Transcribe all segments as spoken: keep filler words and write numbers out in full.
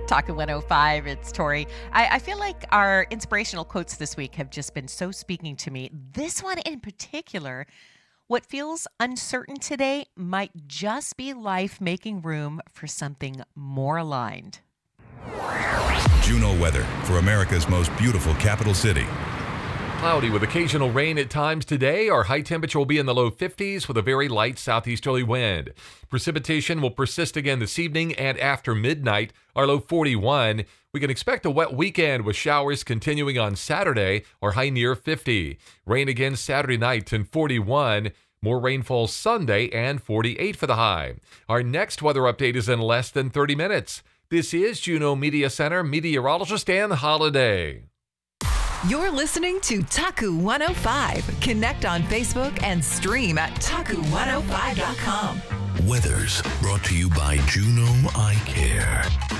Taku one oh five, it's Tori. I, I feel like our inspirational quotes this week have just been so speaking to me. This one in particular, what feels uncertain today might just be life making room for something more aligned. Juno weather for America's most beautiful capital city. Cloudy with occasional rain at times today. Our high temperature will be in the low fifties with a very light southeasterly wind. Precipitation will persist again this evening and after midnight. Our low forty-one. We can expect a wet weekend with showers continuing on Saturday. Our high near fifty. Rain again Saturday night and forty-one. More rainfall Sunday and forty-eight for the high. Our next weather update is in less than thirty minutes. This is Juneau Media Center meteorologist Ann Holiday. You're listening to Taku one oh five. Connect on Facebook and stream at taku one oh five dot com. Weather's brought to you by Juneau Eye Care.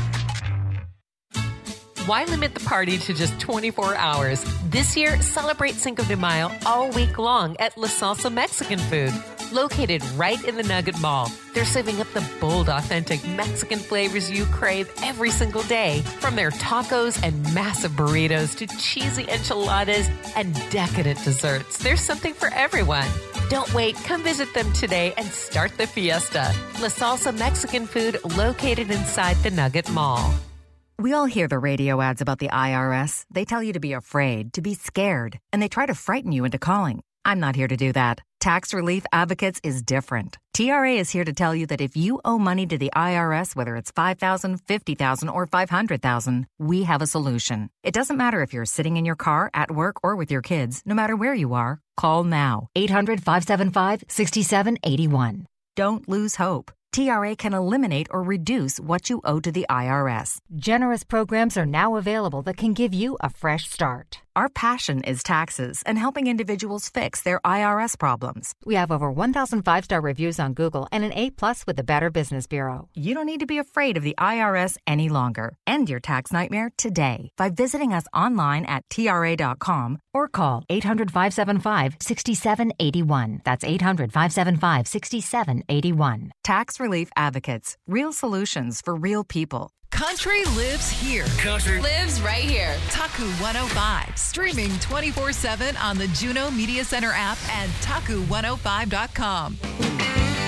Why limit the party to just twenty-four hours? This year, celebrate Cinco de Mayo all week long at La Salsa Mexican Food. Located right in the Nugget Mall, they're serving up the bold, authentic Mexican flavors you crave every single day. From their tacos and massive burritos to cheesy enchiladas and decadent desserts, there's something for everyone. Don't wait, come visit them today and start the fiesta. La Salsa Mexican Food, located inside the Nugget Mall. We all hear the radio ads about the I R S. They tell you to be afraid, to be scared, and they try to frighten you into calling. I'm not here to do that. Tax Relief Advocates is different. T R A is here to tell you that if you owe money to the I R S, whether it's five thousand dollars, fifty thousand dollars, or five hundred thousand dollars, we have a solution. It doesn't matter if you're sitting in your car, at work, or with your kids. No matter where you are, call now. eight hundred, five seven five, six seven eight one. Don't lose hope. T R A can eliminate or reduce what you owe to the I R S. Generous programs are now available that can give you a fresh start. Our passion is taxes and helping individuals fix their I R S problems. We have over one thousand five-star reviews on Google and an A-plus with the Better Business Bureau. You don't need to be afraid of the I R S any longer. End your tax nightmare today by visiting us online at T R A dot com or call eight hundred, five seven five, six seven eight one. That's eight hundred, five seven five, six seven eight one. Tax Relief Advocates. Real solutions for real people. Country lives here. Country lives right here. Taku one oh five. Streaming twenty-four seven on the Juneau Media Center app and taku one oh five dot com.